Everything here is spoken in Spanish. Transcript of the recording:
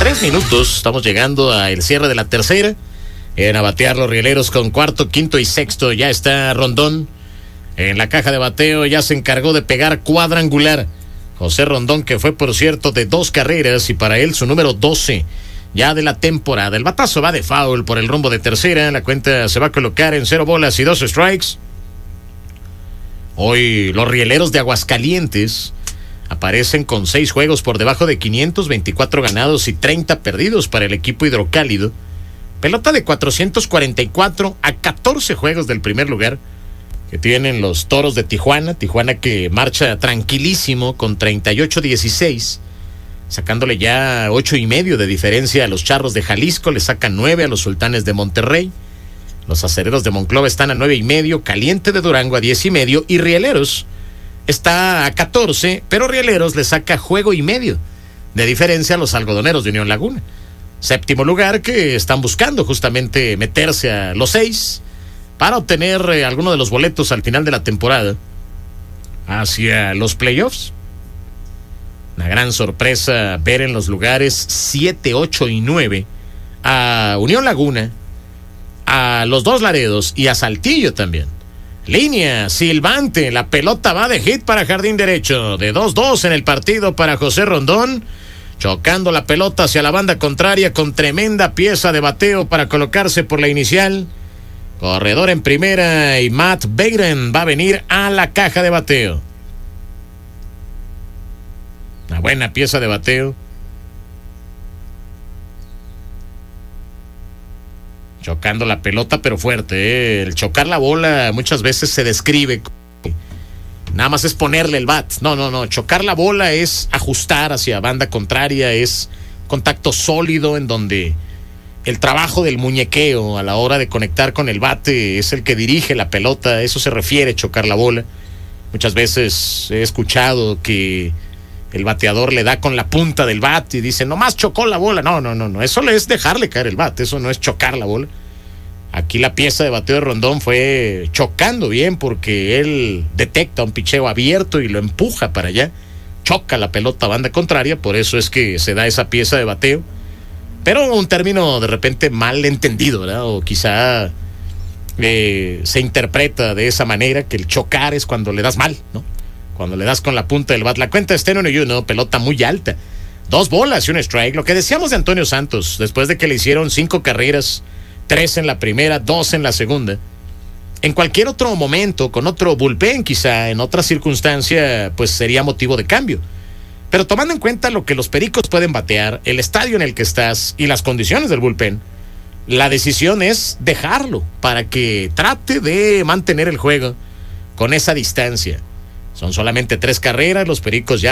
3 minutos. Estamos llegando al cierre de la tercera. A batear los rieleros con cuarto, quinto y sexto. Ya está Rondón en la caja de bateo. Ya se encargó de pegar cuadrangular José Rondón, que fue, por cierto, de 2 carreras, y para él su número 12 ya de la temporada. El batazo va de foul por el rumbo de tercera. La cuenta se va a colocar en 0 bolas y 2 strikes. Hoy los rieleros de Aguascalientes aparecen con 6 juegos por debajo de 500, 24 ganados y 30 perdidos para el equipo hidrocálido. Pelota de 444 a 14 juegos del primer lugar que tienen los Toros de Tijuana. Tijuana que marcha tranquilísimo con 38-16, sacándole ya 8.5 de diferencia a los Charros de Jalisco. Le sacan 9 a los Sultanes de Monterrey. Los Acereros de Monclova están a 9.5, Caliente de Durango a 10.5 y Rieleros está a 14, pero Rieleros le saca 1.5 de diferencia a los Algodoneros de Unión Laguna. Séptimo lugar, que están buscando justamente meterse a los 6 para obtener alguno de los boletos al final de la temporada hacia los playoffs. Una gran sorpresa ver en los lugares 7, 8 y 9 a Unión Laguna, a los 2 Laredos y a Saltillo también. Línea silbante, la pelota va de hit para jardín derecho, de 2-2 en el partido para José Rondón, chocando la pelota hacia la banda contraria con tremenda pieza de bateo para colocarse por la inicial. Corredor en primera y Matt Beigren va a venir a la caja de bateo. Una buena pieza de bateo. Chocando la pelota, pero fuerte, El chocar la bola muchas veces se describe nada más es ponerle el bat. No. Chocar la bola es ajustar hacia banda contraria, es contacto sólido en donde el trabajo del muñequeo a la hora de conectar con el bate es el que dirige la pelota. Eso se refiere chocar la bola. Muchas veces he escuchado que el bateador le da con la punta del bat y dice, nomás chocó la bola. No. Eso es dejarle caer el bat. Eso no es chocar la bola. Aquí la pieza de bateo de Rondón fue chocando bien, porque él detecta un picheo abierto y lo empuja para allá. Choca la pelota a banda contraria, por eso es que se da esa pieza de bateo. Pero un término de repente mal entendido, ¿verdad? O quizá se interpreta de esa manera, que el chocar es cuando le das mal, ¿no? Cuando le das con la punta del bat. La cuenta está en 1-1, pelota muy alta. 2 bolas y 1 strike. Lo que decíamos de Antonio Santos, después de que le hicieron 5 carreras, 3 en la primera, 2 en la segunda. En cualquier otro momento, con otro bullpen quizá, en otra circunstancia, pues sería motivo de cambio. Pero tomando en cuenta lo que los Pericos pueden batear, el estadio en el que estás y las condiciones del bullpen, la decisión es dejarlo para que trate de mantener el juego con esa distancia. Son solamente 3 carreras, los Pericos ya